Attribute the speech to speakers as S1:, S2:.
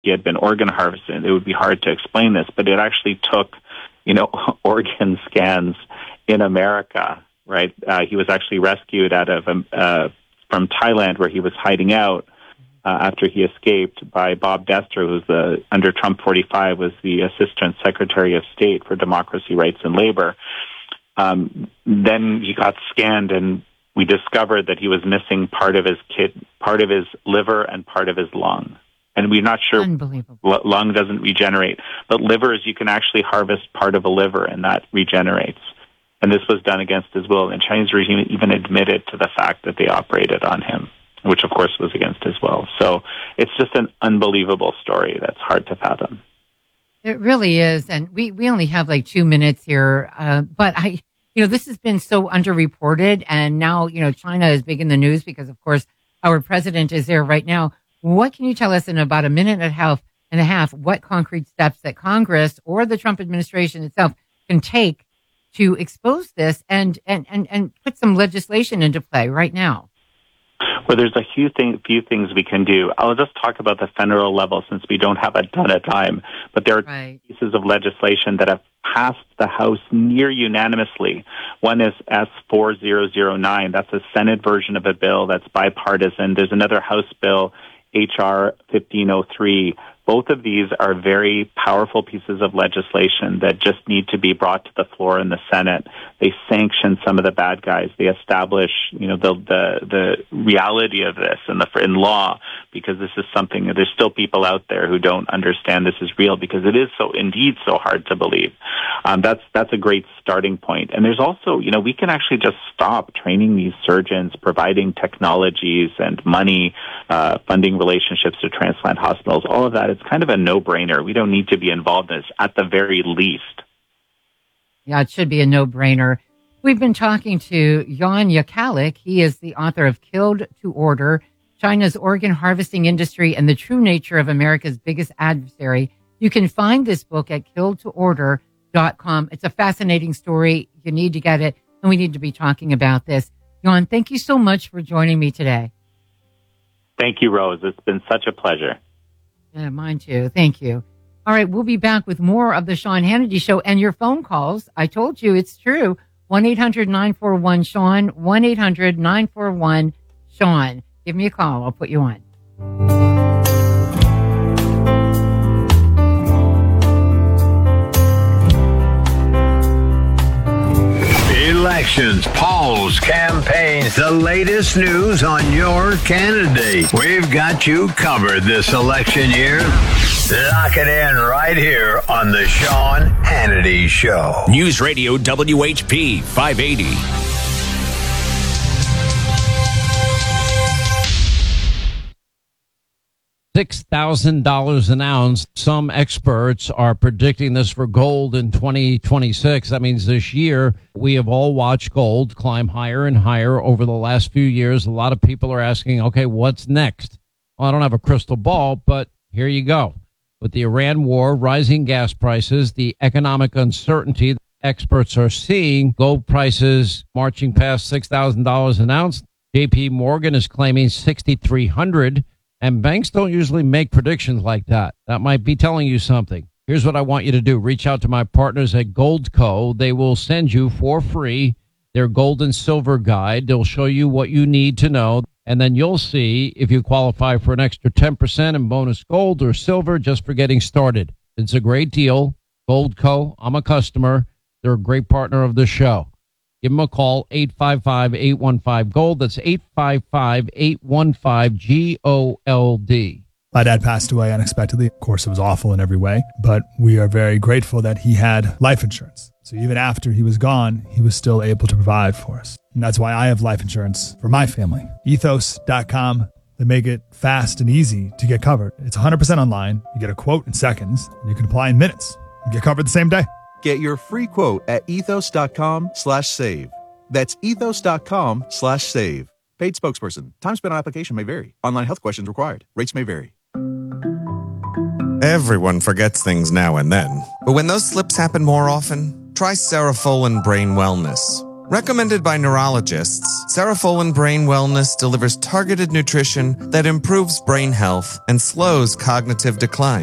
S1: he had been organ harvested. It would be hard to explain this, but it actually took, organ scans in America, right? He was actually rescued out of from Thailand, where he was hiding out after he escaped, by Bob Dester, who's under Trump 45 was the Assistant Secretary of State for Democracy, Rights, and Labor. Then he got scanned, and we discovered that he was missing part of his liver and part of his lung. And we're not sure.
S2: Unbelievable.
S1: Lung doesn't regenerate, but livers, you can actually harvest part of a liver, and that regenerates. And this was done against his will. And the Chinese regime even admitted to the fact that they operated on him, which of course was against his will. So it's just an unbelievable story that's hard to fathom.
S2: It really is. And we only have like 2 minutes here. But this has been so underreported. And now, China is big in the news because, of course, our president is there right now. What can you tell us in about a minute and a half, what concrete steps that Congress or the Trump administration itself can take to expose this and put some legislation into play right now?
S1: Well, there's a few things we can do. I'll just talk about the federal level since we don't have a ton of time. But there are pieces of legislation that have passed the House near unanimously. One is S4009. That's a Senate version of a bill that's bipartisan. There's another House bill, HR 1503. Both of these are very powerful pieces of legislation that just need to be brought to the floor in the Senate. They sanction some of the bad guys. They establish, the reality of this in law, because this is something that there's still people out there who don't understand this is real, because it is indeed so hard to believe. That's a great starting point. And there's also, we can actually just stop training these surgeons, providing technologies and money, funding relationships to transplant hospitals, all of that. It's kind of a no-brainer. We don't need to be involved in this at the very least.
S2: Yeah, it should be a no-brainer. We've been talking to Jan Jekielek. He is the author of Killed to Order, China's Organ Harvesting Industry and the True Nature of America's Biggest Adversary. You can find this book at killedtoorder.com. It's a fascinating story. You need to get it, and we need to be talking about this. Jan, thank you so much for joining me today.
S1: Thank you, Rose. It's been such a pleasure.
S2: Yeah, mine too. Thank you. All right, we'll be back with more of the Sean Hannity Show and your phone calls. I told you it's true. 1-800-941-SEAN, 1-800-941-SEAN. Give me a call. I'll put you on.
S3: Elections, polls, campaigns, the latest news on your candidate. We've got you covered this election year. Lock it in right here on the Sean Hannity Show.
S4: News Radio WHP 580.
S5: $6,000 an ounce. Some experts are predicting this for gold in 2026. That means this year we have all watched gold climb higher and higher over the last few years. A lot of people are asking, okay, what's next? Well, I don't have a crystal ball, but here you go. With the Iran war, rising gas prices, the economic uncertainty, experts are seeing gold prices marching past $6,000 an ounce. JP Morgan is claiming $6,300. And banks don't usually make predictions like that. That might be telling you something. Here's what I want you to do. Reach out to my partners at Goldco. They will send you for free their gold and silver guide. They'll show you what you need to know. And then you'll see if you qualify for an extra 10% in bonus gold or silver just for getting started. It's a great deal. Goldco, I'm a customer. They're a great partner of the show. Give them a call, 855-815-GOLD. That's 855-815-GOLD.
S6: My dad passed away unexpectedly. Of course, it was awful in every way, but we are very grateful that he had life insurance. So even after he was gone, he was still able to provide for us. And that's why I have life insurance for my family. Ethos.com. They make it fast and easy to get covered. It's 100% online. You get a quote in seconds, and you can apply in minutes. You get covered the same day.
S7: Get your free quote at ethos.com/save. That's ethos.com/save. Paid spokesperson. Time spent on application may vary. Online health questions required. Rates may vary.
S8: Everyone forgets things now and then. But when those slips happen more often, try Cerefolin Brain Wellness. Recommended by neurologists, Cerefolin Brain Wellness delivers targeted nutrition that improves brain health and slows cognitive decline.